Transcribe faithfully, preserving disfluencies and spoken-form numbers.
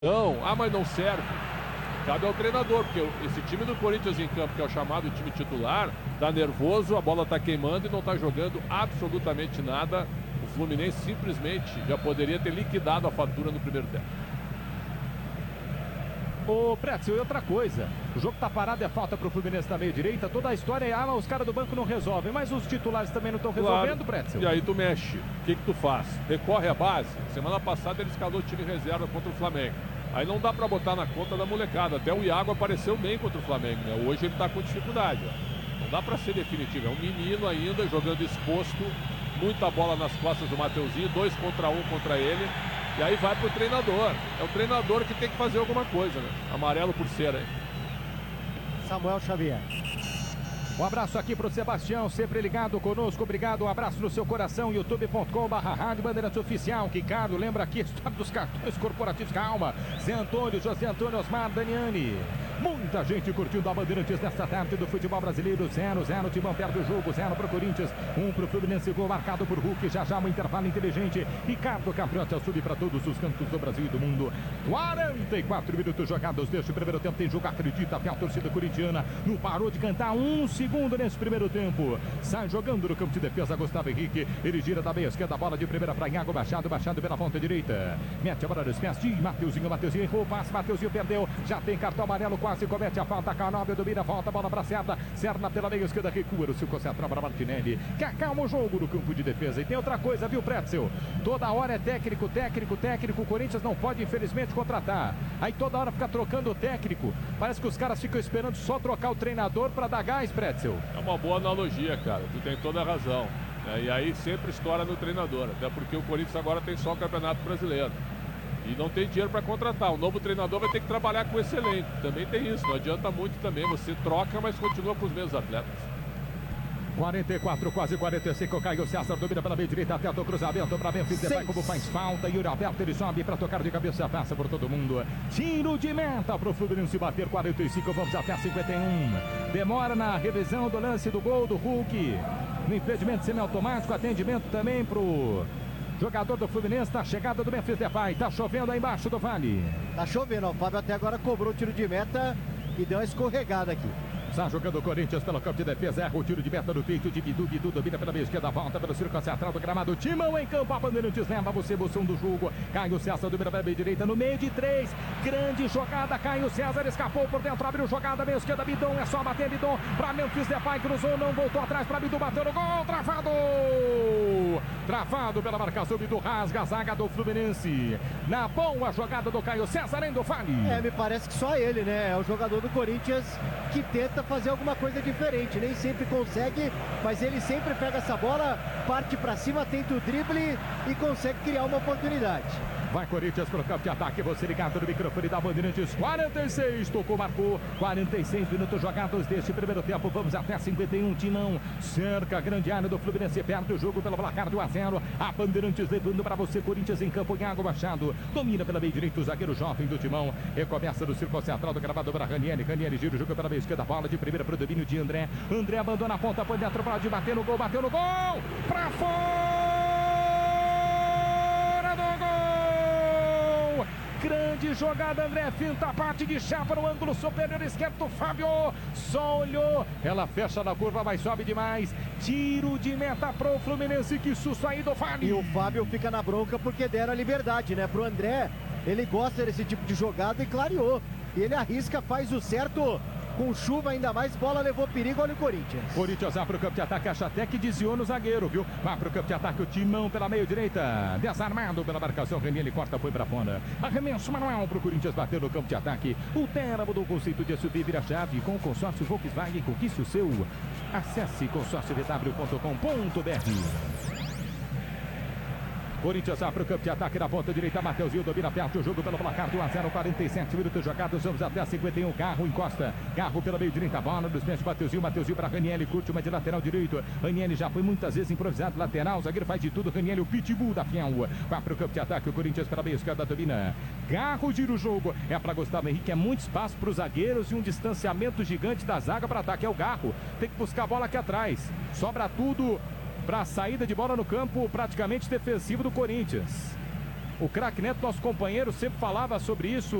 Não, ah, mas não serve. Cabe ao treinador, porque esse time do Corinthians em campo, que é o chamado time titular, tá nervoso, a bola tá queimando e não tá jogando absolutamente nada. O Fluminense simplesmente já poderia ter liquidado a fatura no primeiro tempo. Ô, Pretzel, e outra coisa, o jogo tá parado, é falta pro Fluminense na meia direita, toda a história é, ah, mas os caras do banco não resolvem, mas os titulares também não estão resolvendo, Claro. Pretzel. E aí tu mexe, o que que tu faz? Recorre à base. Semana passada ele escalou o time reserva contra o Flamengo. Aí não dá pra botar na conta da molecada, até o Iago apareceu bem contra o Flamengo, né? Hoje ele tá com dificuldade, ó. Não dá pra ser definitivo, é um menino ainda, jogando exposto, muita bola nas costas do Mateuzinho, dois contra um contra ele. E aí vai pro treinador. É o treinador que tem que fazer alguma coisa, né? Amarelo por cera, hein? Samuel Xavier. Um abraço aqui pro Sebastião, sempre ligado conosco, obrigado, um abraço no seu coração, youtube ponto com barra rádio Bandeirantes Oficial. Ricardo, lembra aqui a história dos cartões corporativos, calma. Zé Antônio, José Antônio, Osmar, Daniani. Muita gente curtindo a Bandeirantes nesta tarde do futebol brasileiro. zero zero, Timão perde o jogo, zero pro Corinthians, um pro Fluminense, gol marcado por Hulk. Já já um intervalo inteligente. Ricardo Campeonato sub para todos os cantos do Brasil e do mundo. quarenta e quatro minutos jogados deste primeiro tempo. Tem jogo, acredita, a torcida corintiana não parou de cantar um segundo nesse primeiro tempo. Sai jogando no campo de defesa Gustavo Henrique. Ele gira da meia esquerda, a bola de primeira para Iago Machado, Machado pela ponta direita. Mete a bola nos pés de Mateuzinho, Mateuzinho errou o passe, Mateuzinho perdeu. Já tem cartão amarelo, quase comete a falta. Canóbio domina, volta a bola para Serna. Serna pela meia esquerda, recua no circo central para Martinelli. Que acalma o jogo no campo de defesa. E tem outra coisa, viu, Pretzel? Toda hora é técnico, técnico, técnico. O Corinthians não pode, infelizmente, contratar. Aí toda hora fica trocando o técnico. Parece que os caras ficam esperando só trocar o treinador para dar gás, Pretzel. É uma boa analogia, cara. Tu tem toda a razão. Né? E aí sempre estoura no treinador. Até porque o Corinthians agora tem só o Campeonato Brasileiro. E não tem dinheiro para contratar. O novo treinador vai ter que trabalhar com esse elenco. Também tem isso. Não adianta muito também. Você troca, mas continua com os mesmos atletas. quarenta e quatro, quase quarenta e cinco. Caio César domina pela meia direita, tenta o cruzamento para Memphis Depay, como faz falta. Yuri Alberto, ele sobe para tocar de cabeça, passa por todo mundo. Tiro de meta para o Fluminense bater. Quarenta e cinco, vamos até cinquenta e um. Demora na revisão do lance do gol do Hulk. No impedimento semiautomático, atendimento também para o jogador do Fluminense na chegada do Memphis Depay. Tá chovendo aí embaixo do Vale. Tá chovendo, o Fábio até agora cobrou o tiro de meta e deu uma escorregada aqui. Está jogando o Corinthians pelo campo de defesa, erra o tiro de meta no peito de Bidu, Bidu domina pela meia esquerda, volta pelo círculo central do gramado, Timão em campo, a Bandeirantes leva você, emoção do jogo. Caio César domina pela meia direita, no meio de três, grande jogada, Caio César escapou por dentro, abriu jogada, meia esquerda, Bidon, é só bater, Bidon, para Memphis Depay, cruzou, não voltou atrás para Bidu, bateu no gol, travado! Travado pela marcação, Bidu rasga a zaga do Fluminense. Na boa jogada do Caio César, em do Vale. É, me parece que só ele, né, é o jogador do Corinthians que tenta fazer alguma coisa diferente, nem sempre consegue, mas ele sempre pega essa bola, parte pra cima, tenta o drible e consegue criar uma oportunidade. Vai Corinthians pro campo de ataque, você ligado no microfone da Bandeirantes. quarenta e seis, tocou, marcou. quarenta e seis minutos jogados deste primeiro tempo. Vamos até cinquenta e um. Timão cerca a grande área do Fluminense, perde o jogo pelo placar de um a zero. A Bandeirantes levando para você, Corinthians em campo. Iago Machado domina pela meia direita o zagueiro jovem do Timão. Recomeça no círculo central do gravado para Ranieri. Ranieri gira o jogo pela meia esquerda, bola de primeira pro domínio de André. André abandona a ponta, põe dentro, pode bater no gol, bateu no gol. Pra fora do gol. Grande jogada, André, finta a parte de chapa no ângulo superior esquerdo, Fábio só olhou, ela fecha na curva, mas sobe demais, tiro de meta pro Fluminense, que susto aí do Vale. E o Fábio fica na bronca porque deram a liberdade, né, pro André, ele gosta desse tipo de jogada e clareou, e ele arrisca, faz o certo. Com chuva ainda mais, bola levou perigo, olha o Corinthians. Corinthians vai pro campo de ataque, acha até que desviou no zagueiro, viu? Vai pro campo de ataque, o Timão pela meia direita. Desarmado pela marcação, Reni, ele corta, foi pra fora. Arremesso manual pro Corinthians bater no campo de ataque. O Tera mudou o conceito de S U V, vira chave com o consórcio Volkswagen, conquiste o seu. Acesse consórcio v w ponto com ponto b r. Corinthians vai para o campo de ataque na ponta direita, Mateuzinho domina perto o jogo pelo placar do um a zero, quarenta e sete minutos jogados, vamos até cinquenta e um, Garro encosta, Garro pela meio direita, bola dos pés de Mateuzinho, Mateuzinho para Ranieri, curte uma de lateral direito, Ranieri já foi muitas vezes improvisado lateral, o zagueiro faz de tudo, Ranieri o pitbull da Fiel, vai para o campo de ataque, o Corinthians pela meia esquerda domina, Garro gira o jogo, é para Gustavo Henrique, é muito espaço para os zagueiros e um distanciamento gigante da zaga para ataque, é o Garro, tem que buscar a bola aqui atrás, sobra tudo para a saída de bola no campo praticamente defensivo do Corinthians. O craque Neto, nosso companheiro, sempre falava sobre isso.